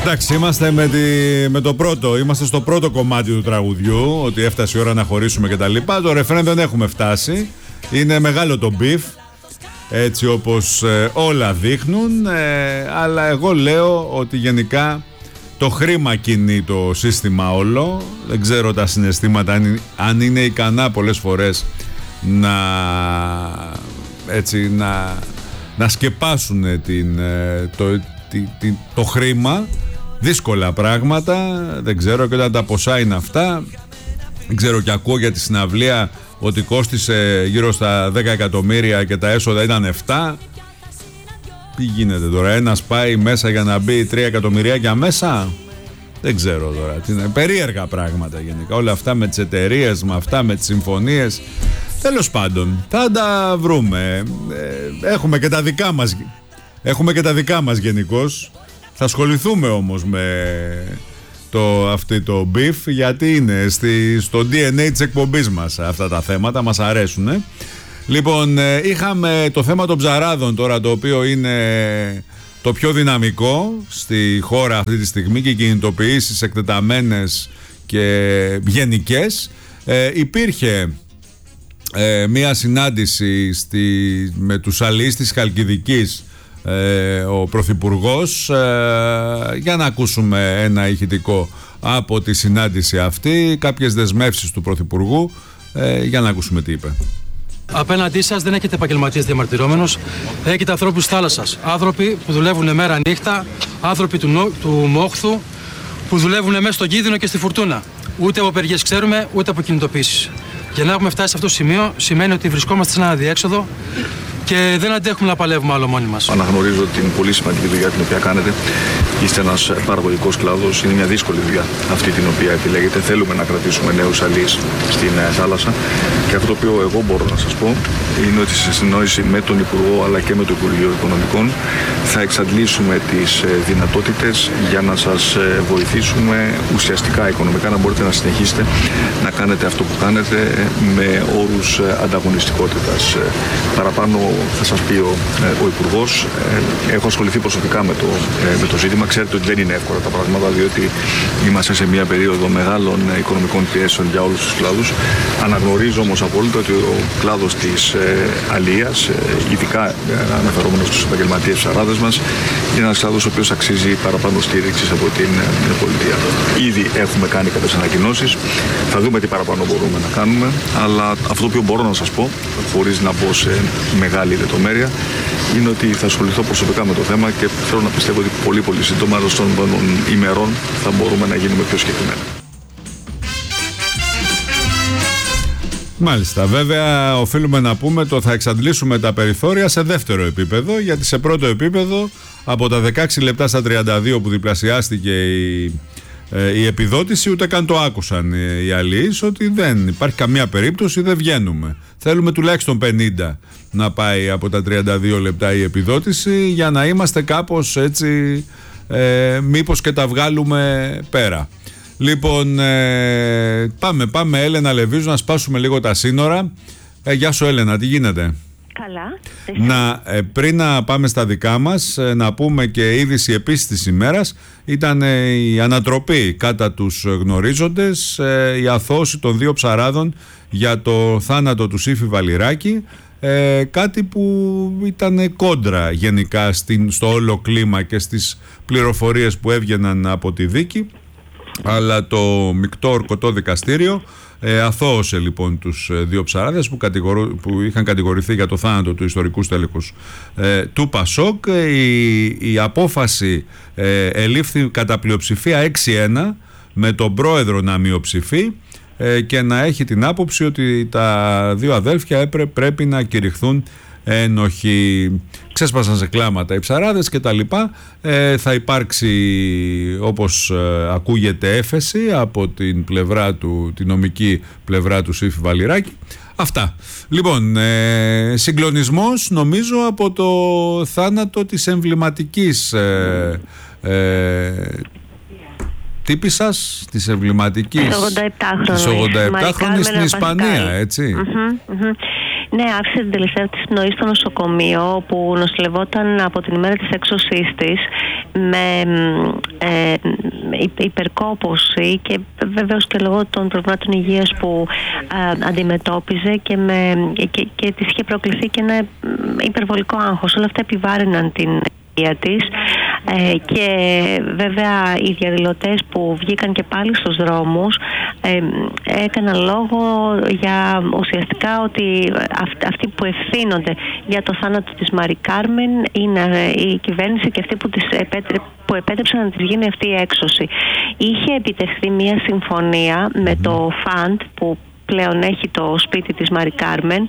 Εντάξει, είμαστε είμαστε στο πρώτο κομμάτι του τραγουδιού, ότι έφτασε η ώρα να χωρίσουμε και τα λοιπά. Το ρεφρέν δεν έχουμε φτάσει. Είναι μεγάλο το μπιφ, έτσι όπως όλα δείχνουν, αλλά εγώ λέω ότι γενικά το χρήμα κινεί το σύστημα όλο. Δεν ξέρω τα συναισθήματα αν είναι ικανά πολλές φορές να σκεπάσουν το χρήμα. Δύσκολα πράγματα. Δεν ξέρω και όταν τα ποσά είναι αυτά. Δεν ξέρω, και ακούω για τη συναυλία ότι κόστισε γύρω στα 10 εκατομμύρια και τα έσοδα ήταν 7. Τι γίνεται τώρα, ένας πάει μέσα για να μπει 3 εκατομμυριάκια μέσα? Δεν ξέρω τώρα, είναι περίεργα πράγματα γενικά. Όλα αυτά με τις εταιρείες, με αυτά, με τις συμφωνίες. Τέλος πάντων, θα τα βρούμε. Έχουμε και τα δικά μας γενικώς. Θα ασχοληθούμε όμως με το beef, γιατί είναι στο DNA της εκπομπής μας αυτά τα θέματα, μας αρέσουν. Λοιπόν, είχαμε το θέμα των ψαράδων τώρα, το οποίο είναι το πιο δυναμικό στη χώρα αυτή τη στιγμή, και οι κινητοποιήσεις εκτεταμένες και γενικές. Υπήρχε μία συνάντηση με τους αλληλείς της Χαλκιδικής, ο Πρωθυπουργός, για να ακούσουμε ένα ηχητικό από τη συνάντηση αυτή, κάποιες δεσμεύσεις του Πρωθυπουργού, για να ακούσουμε τι είπε. Απέναντί σας δεν έχετε επαγγελματίες διαμαρτυρόμενους, έχετε ανθρώπους θάλασσας, άνθρωποι που δουλεύουν μέρα νύχτα, άνθρωποι του μόχθου που δουλεύουν μέσα στον κίνδυνο και στη φουρτούνα. Ούτε από απεργίες ξέρουμε, ούτε από κινητοποίησεις. Για να έχουμε φτάσει σε αυτό το σημείο σημαίνει ότι βρισκόμαστε σε ένα αδιέξοδο και δεν αντέχουμε να παλεύουμε άλλο μόνοι μας. Αναγνωρίζω την πολύ σημαντική δουλειά την οποία κάνετε. Είστε ένας παραγωγικός κλάδος. Είναι μια δύσκολη δουλειά αυτή την οποία επιλέγετε. Θέλουμε να κρατήσουμε νέους αλληλείς στην θάλασσα. Και αυτό το οποίο εγώ μπορώ να σας πω είναι ότι σε συνεννόηση με τον Υπουργό αλλά και με το Υπουργείο Οικονομικών θα εξαντλήσουμε τις δυνατότητες για να σας βοηθήσουμε ουσιαστικά οικονομικά να μπορείτε να συνεχίσετε να κάνετε αυτό που κάνετε με όρους ανταγωνιστικότητας. Παραπάνω θα σας πει ο Υπουργός. Έχω ασχοληθεί προσωπικά με το ζήτημα. Ξέρετε ότι δεν είναι εύκολα τα πράγματα, διότι είμαστε σε μια περίοδο μεγάλων οικονομικών πιέσεων για όλους τους κλάδους. Αναγνωρίζω όμως απόλυτα ότι ο κλάδος της αλίας, ειδικά αναφερόμενος στους επαγγελματίες ψαράδες μας, είναι ένας κλάδος ο οποίος αξίζει παραπάνω στήριξης από την πολιτεία. Ήδη έχουμε κάνει κάποιες ανακοινώσεις. Θα δούμε τι παραπάνω μπορούμε να κάνουμε. Αλλά αυτό το οποίο μπορώ να σας πω, χωρίς να μπω σε μεγάλη λεπτομέρεια, είναι ότι θα ασχοληθώ προσωπικά με το θέμα και θέλω να πιστεύω ότι πολύ πολύ σύντομα, των ημερών, θα μπορούμε να γίνουμε πιο συγκεκριμένα. Μάλιστα, βέβαια οφείλουμε να πούμε θα εξαντλήσουμε τα περιθώρια σε δεύτερο επίπεδο, γιατί σε πρώτο επίπεδο από τα 16 λεπτά στα 32 που διπλασιάστηκε η επιδότηση, ούτε καν το άκουσαν οι αλληλείς, ότι δεν υπάρχει καμία περίπτωση, δεν βγαίνουμε. Θέλουμε τουλάχιστον 50 να πάει από τα 32 λεπτά η επιδότηση, για να είμαστε κάπως έτσι, μήπως και τα βγάλουμε πέρα. Λοιπόν, πάμε Έλενα Λεβίζου, να σπάσουμε λίγο τα σύνορα. Γεια σου Έλενα, τι γίνεται? Καλά. Πριν να πάμε στα δικά μας, να πούμε και είδηση επίσης της ημέρας. Ήταν η ανατροπή κατά τους γνωρίζοντες, η αθώωση των 2 ψαράδων για το θάνατο του Σύφη Βαλιράκη. Κάτι που ήταν κόντρα γενικά στο όλο κλίμα και στις πληροφορίες που έβγαιναν από τη δίκη, αλλά το μεικτό ορκωτό δικαστήριο αθώωσε λοιπόν τους 2 ψαράδες που είχαν κατηγορηθεί για το θάνατο του ιστορικού στέλεχους του Πασόκ. Η απόφαση ελήφθη κατά πλειοψηφία 6-1, με τον πρόεδρο να μειοψηφεί και να έχει την άποψη ότι τα 2 αδέλφια πρέπει να κηρυχθούν ένοχοι. Ξέσπασαν σε κλάματα οι ψαράδες και τα λοιπά. Θα υπάρξει, όπως ακούγεται, έφεση από την νομική πλευρά του Σύφη Βαλιράκη. Αυτά. Λοιπόν, συγκλονισμός νομίζω από το θάνατο της εμβληματικής τύπισσας, της εμβληματικής, της 87χρονης στην Ισπανία, έτσι. Ναι, άφησε την τελευταία της πνοή στο νοσοκομείο, όπου νοσηλευόταν από την ημέρα της έξωσής της με υπερκόπωση και βεβαίως και λόγω των προβλημάτων υγείας που αντιμετώπιζε και της είχε προκληθεί και ένα υπερβολικό άγχος. Όλα αυτά επιβάρυναν την υγεία της. Και βέβαια οι διαδηλωτές που βγήκαν και πάλι στους δρόμους έκαναν λόγο για ουσιαστικά ότι αυτοί που ευθύνονται για το θάνατο της Μαρή Κάρμεν είναι η κυβέρνηση και αυτοί που επέτρεψαν να της γίνει αυτή η έξωση. Είχε επιτευχθεί μια συμφωνία με το ΦΑΝΤ που πλέον έχει το σπίτι της Μαρή Κάρμεν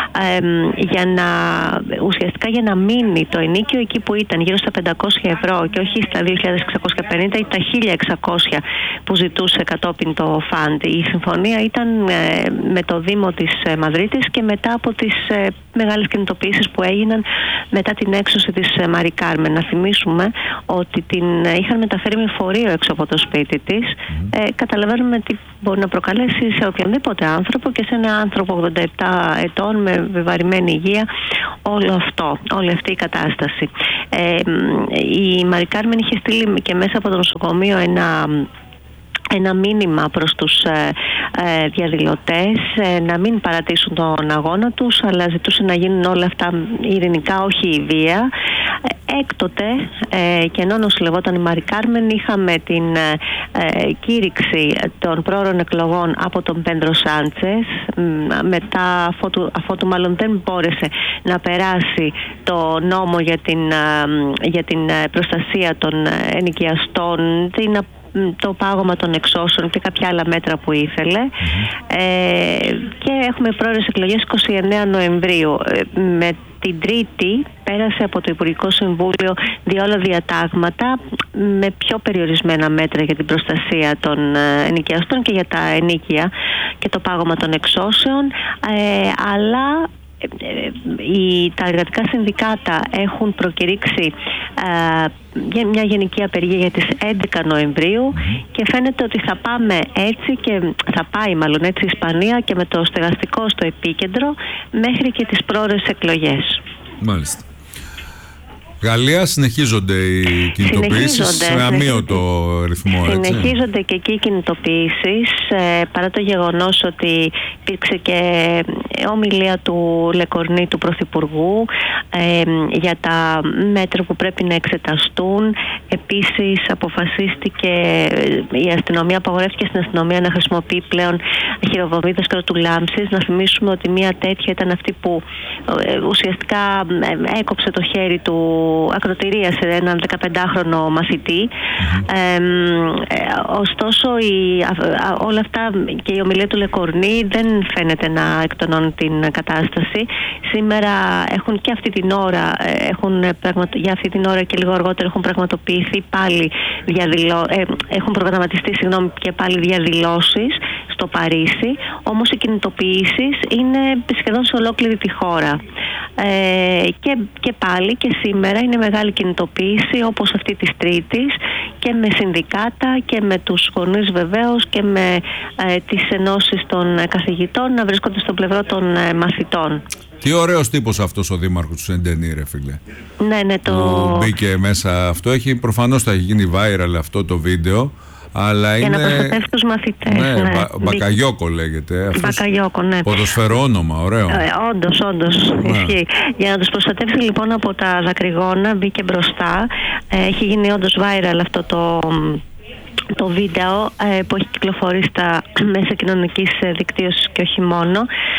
ουσιαστικά για να μείνει το ενοίκιο εκεί που ήταν, γύρω στα 500 ευρώ και όχι στα 2.650 ή τα 1.600 που ζητούσε κατόπιν το ΦΑΝΤ. Η συμφωνία ήταν με το Δήμο της Μαδρίτης και μετά από τις μεγάλες κινητοποιήσεις που έγιναν μετά την έξωση της Μαρή Κάρμεν. Να θυμίσουμε ότι την είχαν μεταφέρει με φορείο έξω από το σπίτι της. Καταλαβαίνουμε τι μπορεί να προκαλέσει σε οποιονδήποτε άνθρωπο και σε ένα άνθρωπο 87 ετών με βεβαρημένη υγεία όλη αυτή η κατάσταση. Η Μαρή Κάρμεν είχε στείλει και μέσα από το νοσοκομείο ένα μήνυμα προς τους διαδηλωτές να μην παρατήσουν τον αγώνα τους, αλλά ζητούσε να γίνουν όλα αυτά ειρηνικά, όχι η βία. Έκτοτε, και ενώ νοσηλευόταν η Μαρή Κάρμεν, είχαμε την κήρυξη των πρόωρων εκλογών από τον Πέντρο Σάντσες, μετά αφότου μάλλον δεν μπόρεσε να περάσει το νόμο για την προστασία των ενοικιαστών, το πάγωμα των εξώσεων και κάποια άλλα μέτρα που ήθελε. Και έχουμε πρόορες εκλογές 29 Νοεμβρίου. Με την Τρίτη πέρασε από το Υπουργικό Συμβούλιο διόλα διατάγματα με πιο περιορισμένα μέτρα για την προστασία των ενοικιαστών και για τα ενοίκια και το πάγωμα των εξώσεων, αλλά τα εργατικά συνδικάτα έχουν προκηρύξει μια γενική απεργία για τις 11 Νοεμβρίου και φαίνεται ότι θα πάμε έτσι και θα πάει μάλλον έτσι η Ισπανία και με το στεγαστικό στο επίκεντρο μέχρι και τις πρόορες εκλογές. Μάλιστα. Γαλλία συνεχίζονται οι κινητοποιήσεις με αμύωτο ρυθμό, έτσι. Συνεχίζονται και εκεί οι κινητοποιήσεις, παρά το γεγονός ότι υπήρξε και ομιλία του Λεκορνή, του Πρωθυπουργού, για τα μέτρα που πρέπει να εξεταστούν. Επίσης αποφασίστηκε απαγορεύτηκε στην αστυνομία να χρησιμοποιεί πλέον χειροβομβίδες κροτουλάμψης. Να θυμίσουμε ότι μια τέτοια ήταν αυτή που ουσιαστικά έκοψε το χέρι του ακροτηρία σε έναν 15χρονο μαθητή. Ωστόσο όλα αυτά και η ομιλία του Λεκορνή δεν φαίνεται να εκτονώνουν την κατάσταση. Σήμερα έχουν και αυτή την ώρα για αυτή την ώρα και λίγο αργότερα έχουν πραγματοποιηθεί πάλι έχουν προγραμματιστεί και πάλι διαδηλώσεις στο Παρίσι, όμως οι κινητοποιήσεις είναι σχεδόν σε ολόκληρη τη χώρα. Και πάλι και σήμερα είναι μεγάλη κινητοποίηση όπως αυτή της Τρίτης και με συνδικάτα και με τους γονείς βεβαίως και με τις ενώσεις των καθηγητών να βρίσκονται στο πλευρό των μαθητών. Τι ωραίος τύπος αυτός ο δήμαρχος του Σεντενή, ρε φίλε. Ναι, που μπήκε μέσα αυτό. Προφανώς θα έχει γίνει viral αυτό το βίντεο. Αλλά για να προστατεύσει τους μαθητές. Ναι. Μπακαγιόκο λέγεται. Μπακαγιόκο, ναι. Ποδοσφαιρόνομα, ωραίο. Όντως. Ισχύει. Για να τους προστατεύσει λοιπόν από τα δακρυγόνα, μπήκε μπροστά. Έχει γίνει όντως viral αυτό το βίντεο που έχει κυκλοφορήσει στα μέσα κοινωνικής δικτύωσης και όχι μόνο.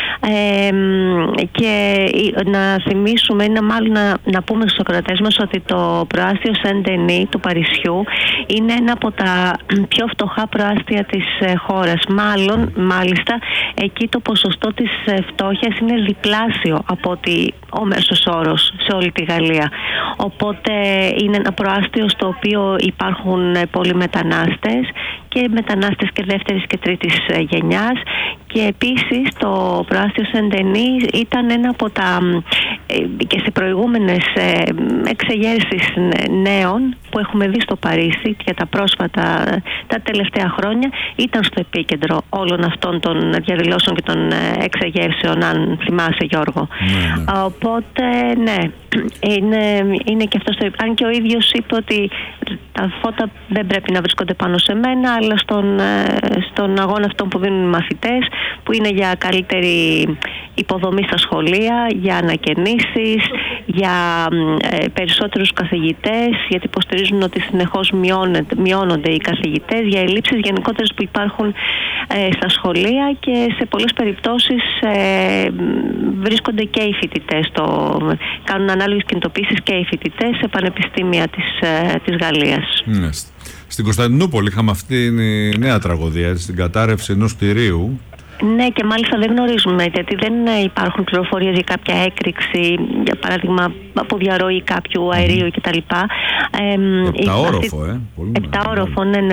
Και να θυμίσουμε, να πούμε στους ακροατές μας ότι το προάστιο Σεντενή του Παρισιού είναι ένα από τα πιο φτωχά προάστια της χώρας. Μάλιστα, εκεί το ποσοστό της φτώχειας είναι διπλάσιο από ότι ο μέσος όρος σε όλη τη Γαλλία. Οπότε είναι ένα προάστιο στο οποίο υπάρχουν πολλοί μετανάστες και μετανάστες και δεύτερης και τρίτης γενιάς Και επίσης το προάστιο Σεντενή ήταν ένα από τα και σε προηγούμενες εξεγέρσεις νέων που έχουμε δει στο Παρίσι και τα τελευταία χρόνια, ήταν στο επίκεντρο όλων αυτών των διαδηλώσεων και των εξεγέρσεων, αν θυμάσαι, Γιώργο. Οπότε ναι, είναι και αυτό. Αν και ο ίδιος είπε ότι τα φώτα δεν πρέπει να βρίσκονται πάνω σε μένα, αλλά στον αγώνα αυτόν που δίνουν οι μαθητές, που είναι για καλύτερη υποδομή στα σχολεία, για ανακαινήσεις, για περισσότερους καθηγητές, γιατί υποστηρίζουν ότι συνεχώς μειώνονται οι καθηγητές, για ελλείψεις γενικότερες που υπάρχουν στα σχολεία, και σε πολλές περιπτώσεις βρίσκονται και οι φοιτητές, κάνουν ανάλογες κινητοποίησεις και οι φοιτητές σε πανεπιστήμια της Γαλλίας. Στην Κωνσταντινούπολη είχαμε αυτή τη νέα τραγωδία, στην κατάρρευση ενός κτηρίου. Ναι, και μάλιστα δεν γνωρίζουμε, γιατί δεν υπάρχουν πληροφορίες για κάποια έκρηξη, για παράδειγμα από διαρροή κάποιου αερίου κτλ. Επταόροφο, Επταόροφο, ναι.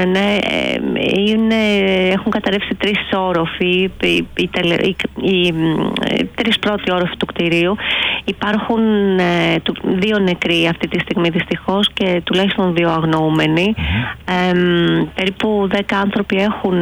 Έχουν καταρρεύσει 3 όροφοι, οι 3 πρώτοι όροφοι του κτηρίου. Υπάρχουν 2 νεκροί αυτή τη στιγμή δυστυχώς και τουλάχιστον 2 αγνοούμενοι. Περίπου 10 άνθρωποι έχουν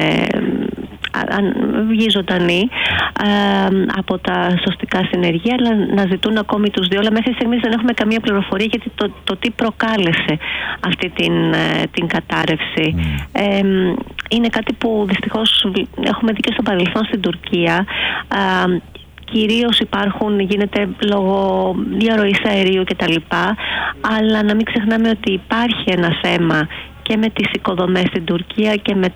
βγει ζωντανοί από τα σωστικά συνεργεία, αλλά να ζητούν ακόμη τους 2. Αλλά μέχρι στιγμής δεν έχουμε καμία πληροφορία γιατί το τι προκάλεσε αυτή την κατάρρευση. Είναι κάτι που δυστυχώς έχουμε δει και στο παρελθόν στην Τουρκία. Κυρίως γίνεται λόγω διαρροής αερίου κτλ. Αλλά να μην ξεχνάμε ότι υπάρχει ένα θέμα και με τις οικοδομές στην Τουρκία και με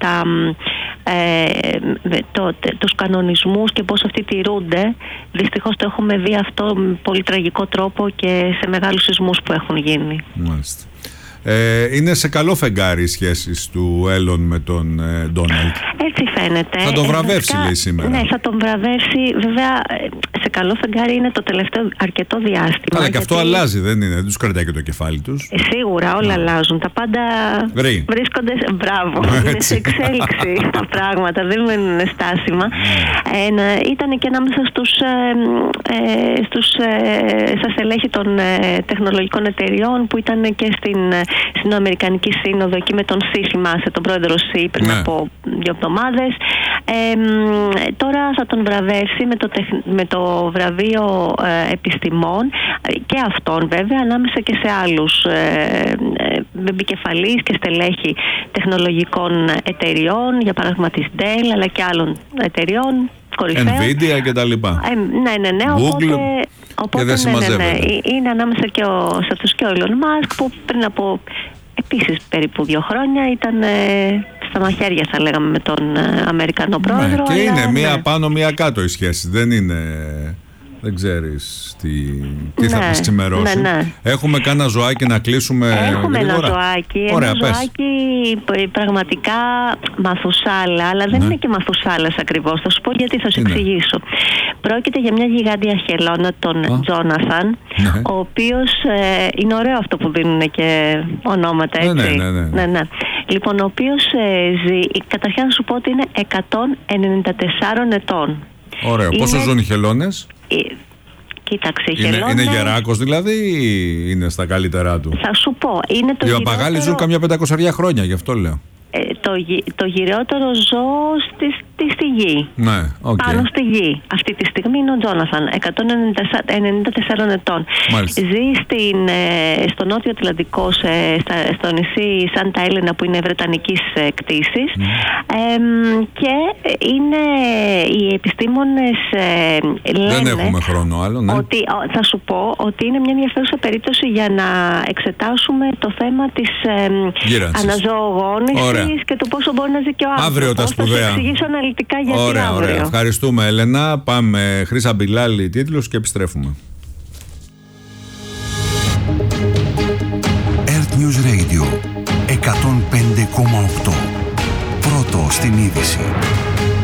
τους κανονισμούς και πώς αυτοί τηρούνται. Δυστυχώς το έχουμε δει αυτό με πολύ τραγικό τρόπο και σε μεγάλους σεισμούς που έχουν γίνει. Μάλιστα. Είναι σε καλό φεγγάρι οι σχέσεις του Έλλον με τον Ντόναλντ. Έτσι φαίνεται. Θα τον βραβεύσει, λέει σήμερα. Ναι, θα τον βραβεύσει. Βέβαια, σε καλό φεγγάρι είναι το τελευταίο αρκετό διάστημα. Αλλά και αυτό αλλάζει, δεν είναι? Δεν τους κρατάει και το κεφάλι τους. Σίγουρα, όλα αλλάζουν. Τα πάντα βρίσκονται. Μπράβο. Είναι σε εξέλιξη τα πράγματα. Δεν μένουν στάσιμα. Ήταν και ανάμεσα στα στελέχη των τεχνολογικών εταιριών που ήταν και στην Αμερικανική Σύνοδο εκεί με τον Σι, θυμάσαι, τον πρόεδρο Σι πριν από 2 εβδομάδες. Τώρα θα τον βραβεύσει με το βραβείο επιστημών και αυτόν βέβαια, ανάμεσα και σε άλλους επικεφαλείς και στελέχη τεχνολογικών εταιριών, για παράδειγμα της Dell, αλλά και άλλων εταιριών κορυφαίων. Nvidia και τα λοιπά. Ναι. Google. Οπότε είναι ανάμεσα και σε αυτούς και ο Elon Musk, που πριν από επίσης περίπου 2 χρόνια ήταν στα μαχαίρια, θα λέγαμε, με τον Αμερικανό πρόεδρο. Και είναι μία πάνω μία κάτω η σχέση. Δεν είναι... Δεν ξέρεις τι θα μας ξημερώσει. Ναι. Έχουμε κάνα ζωάκι να κλείσουμε? Έχουμε ένα ζωάκι. Ωραία, ένα ζωάκι πραγματικά μαθουσάλα, αλλά δεν είναι και μαθουσάλας ακριβώς. Θα σου πω γιατί, θα σου εξηγήσω. Πρόκειται για μια γιγάντια χελώνα, τον Τζόναθαν, ο οποίος είναι ωραίο αυτό που δίνουν και ονόματα, έτσι. Ναι. Λοιπόν, ο οποίος ζει, καταρχήν να σου πω ότι είναι 194 ετών. Ωραίο. Πόσο ζουν οι χελώνες? Κοίταξε, χελώνες... Είναι γεράκος δηλαδή ή είναι στα καλύτερά του? Θα σου πω, είναι το οι παπαγάλοι ζουν καμιά 500 χρόνια, γι' αυτό λέω. Το γυραιότερο ζώο στη γη. Ναι, πάνω στη γη. Αυτή τη στιγμή είναι ο Τζόναθαν, 194 ετών. Μάλιστα. Ζει στο Νότιο Ατλαντικό, στο νησί Σάντα Έλενα, που είναι βρετανικής κτήσης. Και οι επιστήμονες λένε... Δεν έχουμε χρόνο άλλο, ναι. Ότι, θα σου πω ότι είναι μια ενδιαφέρουσα περίπτωση για να εξετάσουμε το θέμα της αναζωογόνησης και το πόσο μπορεί να ζει και ο άνθρωπος. Αύριο τα σπουδαία. Θα σου εξηγήσω αναλυτικά γιατί ωραία, αύριο. Ωραία. Ευχαριστούμε, Έλενα. Πάμε Χρύσα Μπιλάλη τίτλους και επιστρέφουμε. Earth News Radio 105,8. Πρώτο στην είδηση.